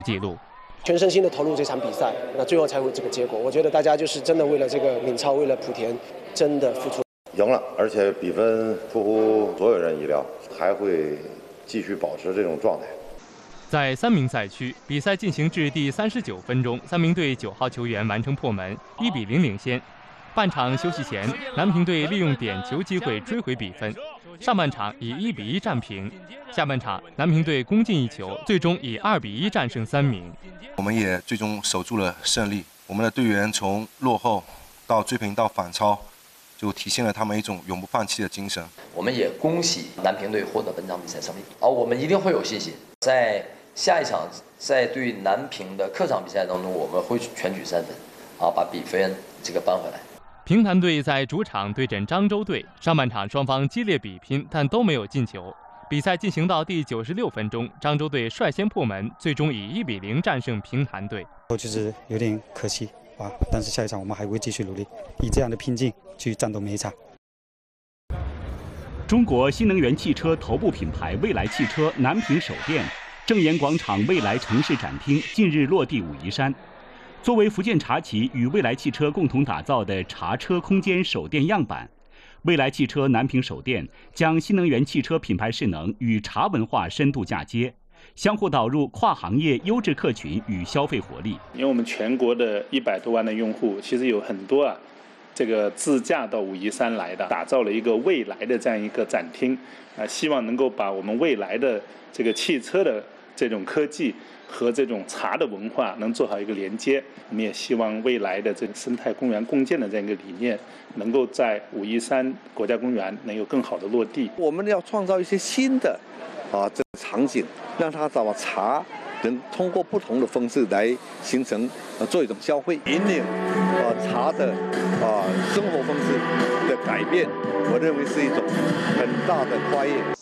纪录。 全身心的投入这场比赛，那最后才会有这个结果。我觉得大家就是真的为了这个闵超，为了莆田，真的付出。 赢了，而且比分出乎所有人意料，还会继续保持这种状态。 在3名赛区，比赛进行至第39分钟，3名队9号球员完成破门，1比0领先。半场休息前，南平队利用点球机会追回比分。上半场以1比1战平，下半场南平队攻进1球，最终以2比1战胜3名。 我们也最终守住了胜利。我们的队员从落后到追平到反超，就体现了他们一种永不放弃的精神。 我们也恭喜南平队获得本场比赛胜利。我们一定会有信心，在下一场在对南平的客场比赛当中，我们会全取3分，把比分这个扳回来。 平潭队在主场对阵漳州队，上半场双方激烈比拼，但都没有进球。比赛进行到第96分钟，漳州队率先破门，最终以1比0战胜平潭队。 就是有点可惜但是下一场我们还会继续努力，以这样的拼劲去战斗每一场。 中国新能源汽车头部品牌蔚来汽车南平首店正言广场蔚来城市展厅近日落地武夷山。作为福建茶企与蔚来汽车共同打造的茶车空间首店样板，蔚来汽车南平首店将新能源汽车品牌势能与茶文化深度嫁接，相互导入跨行业优质客群与消费活力。 因为我们全国的100多万的用户，其实有很多这个自驾到武夷山来的，打造了一个未来的这样一个展厅，希望能够把我们未来的这个汽车的这种科技和这种茶的文化能做好一个连接。我们也希望未来的这个生态公园共建的这样一个理念，能够在武夷山国家公园能有更好的落地。 我们要创造一些新的这个场景，让它把茶能通过不同的方式来形成做一种消费，引领茶的生活方式的改变，我认为是一种很大的跨越。